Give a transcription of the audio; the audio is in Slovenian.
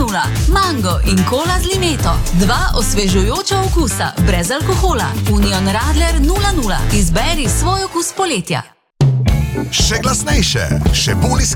0,0. Mango in kola z limeto. 2 osvežujoča okusa, brez alkohola. Union Radler 0,0. Izberi svoj okus poletja. Še glasnejše, še bolj